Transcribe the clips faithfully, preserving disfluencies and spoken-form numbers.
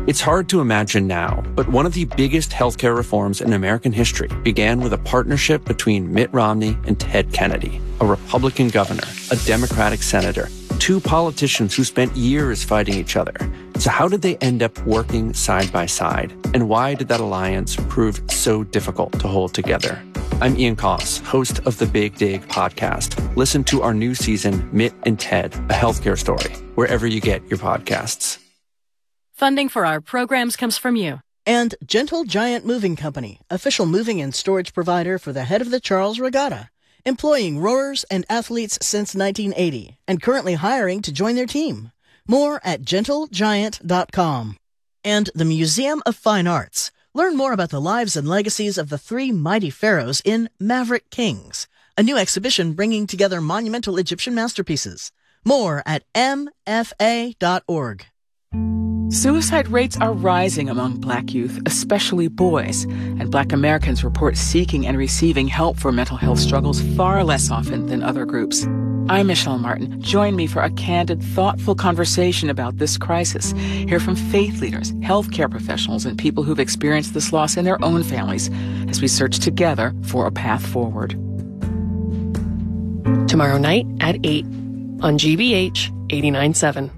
It's hard to imagine now, but one of the biggest healthcare reforms in American history began with a partnership between Mitt Romney and Ted Kennedy, a Republican governor, a Democratic senator, two politicians who spent years fighting each other. So how did they end up working side by side? And why did that alliance prove so difficult to hold together? I'm Ian Koss, host of the Big Dig podcast. Listen to our new season, Mitt and Ted, a healthcare story, wherever you get your podcasts. Funding for our programs comes from you. And Gentle Giant Moving Company, official moving and storage provider for the head of the Charles Regatta, employing rowers and athletes since nineteen eighty, and currently hiring to join their team. More at gentle giant dot com. And the Museum of Fine Arts. Learn more about the lives and legacies of the three mighty pharaohs in Maverick Kings, a new exhibition bringing together monumental Egyptian masterpieces. More at m f a dot org. Suicide rates are rising among Black youth, especially boys, and Black Americans report seeking and receiving help for mental health struggles far less often than other groups. I'm Michelle Martin. Join me for a candid, thoughtful conversation about this crisis. Hear from faith leaders, healthcare professionals, and people who've experienced this loss in their own families as we search together for a path forward. Tomorrow night at eight on G B H eighty-nine point seven.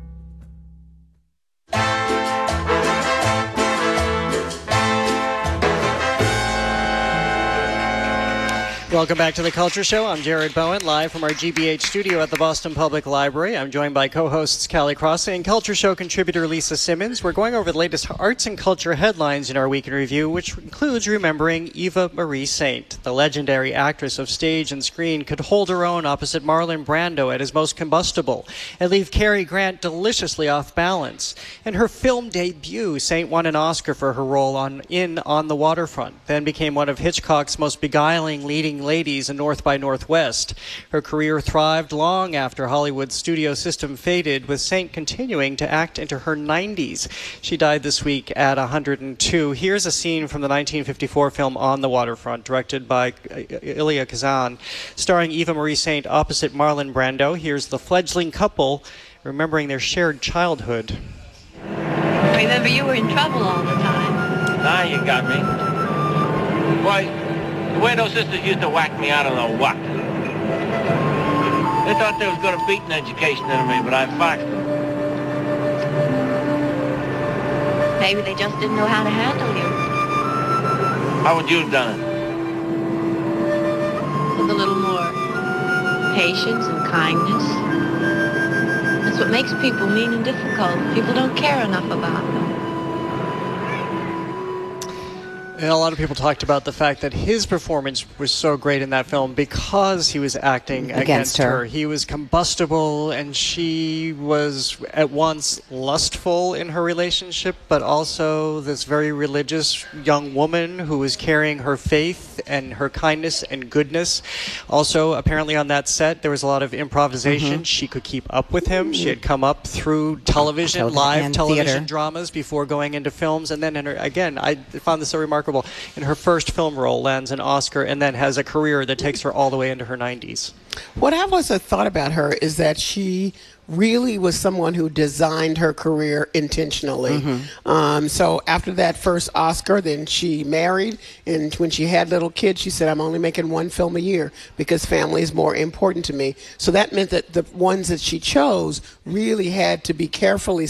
Welcome back to The Culture Show. I'm Jared Bowen, live from our G B H studio at the Boston Public Library. I'm joined by co-hosts Callie Crossley and Culture Show contributor Lisa Simmons. We're going over the latest arts and culture headlines in our week in review, which includes remembering Eva Marie Saint. The legendary actress of stage and screen could hold her own opposite Marlon Brando at his most combustible and leave Cary Grant deliciously off balance. In her film debut, Saint won an Oscar for her role on in On the Waterfront, then became one of Hitchcock's most beguiling leading ladies in North by Northwest. Her career thrived long after Hollywood's studio system faded, with Saint continuing to act into her nineties. She died this week at one hundred two. Here's a scene from the nineteen fifty-four film On the Waterfront, directed by Elia Kazan, starring Eva Marie Saint opposite Marlon Brando. Here's the fledgling couple remembering their shared childhood. Remember, you were in trouble all the time. Now you got me. Why? The way those sisters used to whack me, I don't know what. They thought they was going to beat an education into me, but I foxed them. Maybe they just didn't know how to handle you. How would you have done it? With a little more patience and kindness. That's what makes people mean and difficult. People don't care enough about them. And a lot of people talked about the fact that his performance was so great in that film because he was acting against, against her. her. He was combustible, and she was at once lustful in her relationship, but also this very religious young woman who was carrying her faith and her kindness and goodness. Also, apparently on that set, there was a lot of improvisation. Mm-hmm. She could keep up with him. She had come up through television, live television theater. dramas before going into films. And then, in her, again, I found this so remarkable. In her first film role, lands an Oscar, and then has a career that takes her all the way into her nineties. What I've also thought about her is that she really was someone who designed her career intentionally. Mm-hmm. Um, so after that first Oscar, then she married, and when she had little kids, she said, I'm only making one film a year because family is more important to me. So that meant that the ones that she chose really had to be carefully